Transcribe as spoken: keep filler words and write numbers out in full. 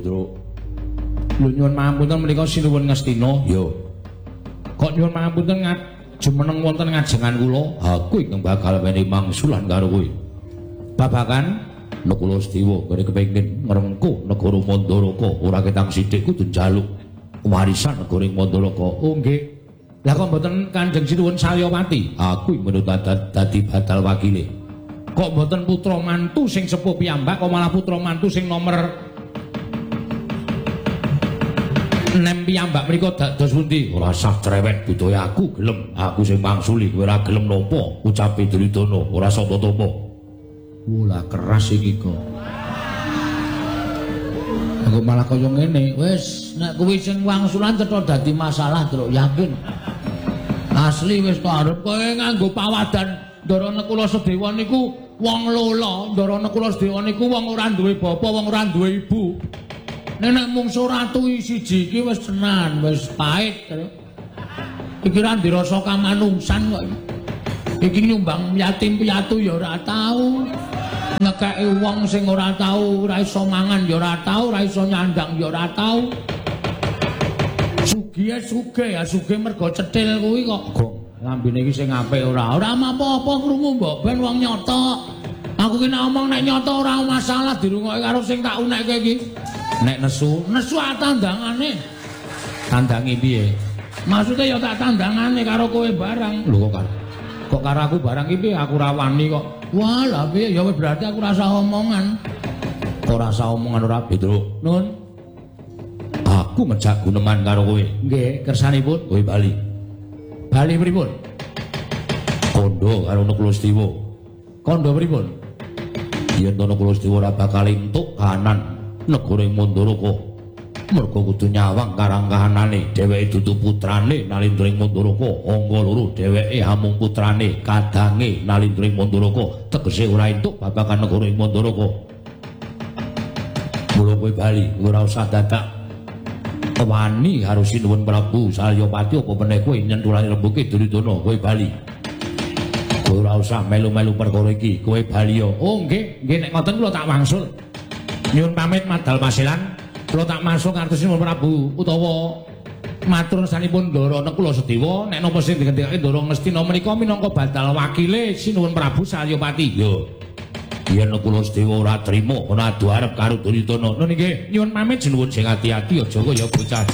Petruk. Lho nyuwun pangapunten menika sinuwun Ngastina. Yo. Kok nyuwun pangapunten ngat jumeneng wonten ngajengan kula. Aku ingkang bakal menehi mangsulan karo kowe. Babagan Nakula Setiwa kene kepengin ngrengkuh negara Mandaraka ora ketang sithik kudu njaluk warisan negara Mandaraka. Oh nggih. Lah kok mboten Kanjeng Sinuwun Saryawati? Aku menurut dadi batal wakile. Kok mboten putra mantu sing sepuh piyambak kok malah putra mantu sing nomor nem piyambak mriku dados pundi? Ora sah cerewet budaya aku gelem. Aku sing mangsuli kowe ora gelem napa ucape Duryudana ora sapa tapa. Wala keras iki kok. Aku malah kaya ngene. Wis nek kuwi sing wangsulan cetha dadi masalah, Truk, yakin. Asli wis kok arep kowe nganggo pawadan Ndara Nekula Sedewa niku wong lola, Ndara Nekula Sedewa niku wong ora duwe bapa, wong ora duwe ibu. Nek mungsuh ratu siji iki wis tenan, wis pahit. Iki ra dirasa kamanungsan kok. Iki nyumbang yatim piatu ya ora tau. Ngekeki wong sing ora tau, ora iso mangan ya ora tau, ora iso nyandang ya ora tau. Sugih sugih ya sugih mergo cetil kuwi kok. Gong, lambene iki sing apik ora. Ora apa-apa krungu mbok ben wong nyoto. Aku ki nek omong nek nyoto ora masalah dirungokke karo sing tak unekke iki. Nek nesu, nesu tandangane. Tandangi piye? Maksude ya tak tandangane karo kowe barang. Lho kok kok karo aku barang iki piye aku ra wani kok. Wah, lah piye ya berarti aku rasa omongan. Ora rasa omongan ora Petruk. Nun. Aku mejak guneman karo kowe. Nggih, kersanipun kowe bali. Bali pripun? Kondo karo Nekula Setiwa. Kondo pripun? Yen Nekula Setiwa ora bakal entuk kahanan negara Mandaraka. Mergo kudu nyawang karang kahanane. Dheweke dudu putrane Nalindring Mandaraka. Angga loro dheweke amung putrane kadange Nalindring Mandaraka. Tegese ora entuk babagan negara Mandaraka. Mula kowe bali, ora usah dadak wani karo Sinuwun Prabu Saryapati apa meneh kowe nyentulani rembuke Duryudana. Kowe bali. Kowe ora usah melu-melu perkara iki. Kowe bali yo. Oh nggih, nggih nek ngoten kula tak wangsul. Nyuwun pamit madal pasilan. Kula tak masuk ngartos Sinuwun Prabu utawa matur sanipun Ndara Nekula Sedewa nek napa sing digendhekake Ndara Ngastina menika minangka badal wakile Sinuwun Prabu Saryapati. Yo. Yen Nekula Sedewa ora trima ana adu arep karo Duryudana. Lho nggih, nyuwun pamit Sinuwun sing ati-ati aja kaya bocah